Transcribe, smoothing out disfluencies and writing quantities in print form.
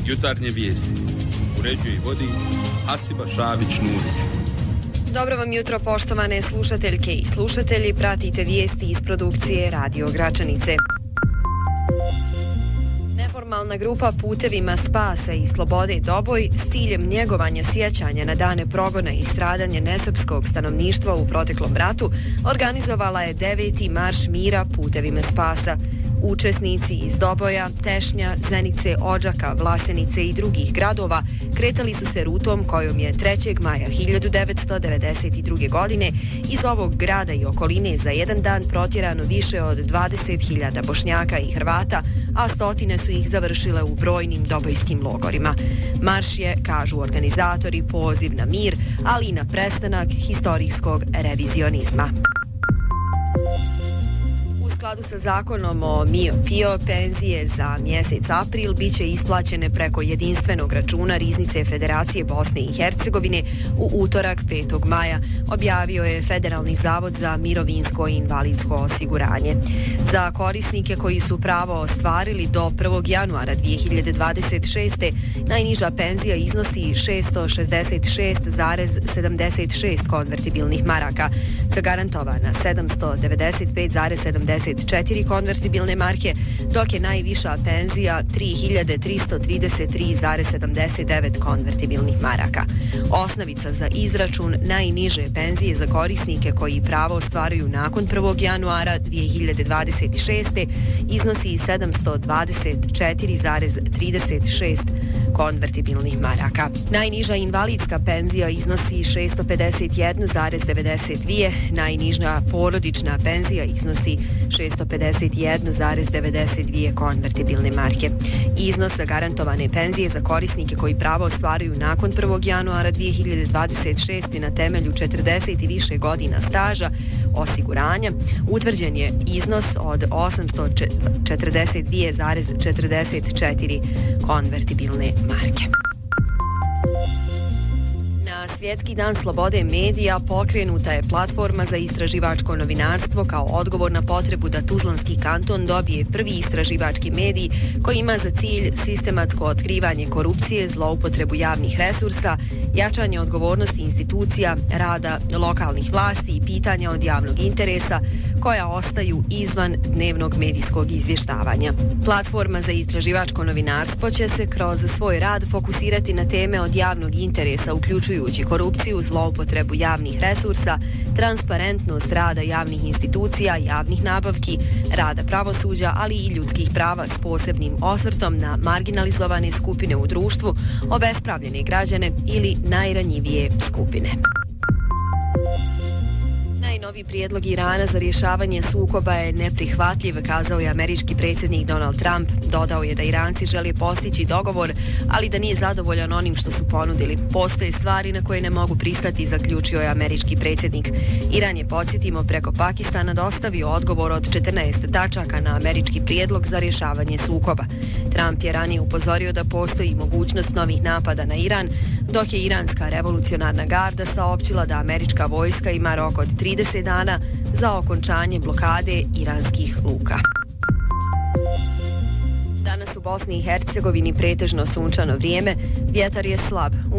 Jutarnje vijesti. Uređuje i vodi Hasiba Šavić-Nurić. Dobro vam jutro, poštovane slušateljke i slušatelji. Pratite vijesti iz produkcije Radio Gračanice. Neformalna grupa Putevima spasa i slobode Doboj s ciljem njegovanja sjećanja na dane progona i stradanje nesrpskog stanovništva u proteklom ratu organizovala je 9. marš mira Putevima spasa. Učesnici iz Doboja, Tešnja, Zenice, Odžaka, Vlasenice i drugih gradova kretali su se rutom kojom je 3. maja 1992. godine iz ovog grada i okoline za jedan dan protjerano više od 20.000 Bošnjaka i Hrvata, a stotine su ih završile u brojnim dobojskim logorima. Marš je, kažu organizatori, poziv na mir, ali i na prestanak historijskog revizionizma. U skladu sa zakonom o MIO-PIO, penzije za mjesec april biće isplaćene preko jedinstvenog računa Riznice Federacije Bosne i Hercegovine u utorak 5. maja, objavio je Federalni zavod za mirovinsko i invalidsko osiguranje. Za korisnike koji su pravo ostvarili do 1. januara 2026. najniža penzija iznosi 666,76 konvertibilnih maraka, zagarantovana 795,74 konvertibilne marke, dok je najviša penzija 3.333,79 konvertibilnih maraka. Osnovica za izračun najniže penzije za korisnike koji pravo ostvaruju nakon 1. januara 2026. iznosi 724,36 konvertibilnih maraka. Najniža invalidska penzija iznosi 651,92, najniža porodična penzija iznosi 651,92 konvertibilne marke. Iznos zagarantovane penzije za korisnike koji pravo ostvaruju nakon 1. januara 2026. na temelju 40 i više godina staža osiguranja utvrđen je iznos od 842,44 konvertibilne marke. Na Svjetski dan slobode medija pokrenuta je platforma za istraživačko novinarstvo kao odgovor na potrebu da Tuzlanski kanton dobije prvi istraživački medij koji ima za cilj sistematsko otkrivanje korupcije, zloupotrebu javnih resursa, jačanje odgovornosti institucija, rada lokalnih vlasti i pitanja od javnog interesa koja ostaju izvan dnevnog medijskog izvještavanja. Platforma za istraživačko novinarstvo će se kroz svoj rad fokusirati na teme od javnog interesa, uključujući korupciju, zloupotrebu javnih resursa, transparentnost rada javnih institucija, javnih nabavki, rada pravosuđa, ali i ljudskih prava s posebnim osvrtom na marginalizovane skupine u društvu, obespravljene građane ili najranjivije skupine. Najnoviji prijedlog Irana za rješavanje sukoba je neprihvatljiv, kazao je američki predsjednik Donald Trump. Dodao je da Iranci žele postići dogovor, ali da nije zadovoljan onim što su ponudili. Postoje stvari na koje ne mogu pristati, zaključio je američki predsjednik. Iran je, podsjetimo, preko Pakistana dostavio odgovor od 14 tačaka na američki prijedlog za rješavanje sukoba. Trump je ranije upozorio da postoji mogućnost novih napada na Iran, dok je Iranska revolucionarna garda saopćila da američka vojska ima rok od 30 dana za okončanje blokade iranskih luka. Danas u Bosni i Hercegovini pretežno sunčano vrijeme, vjetar je slab.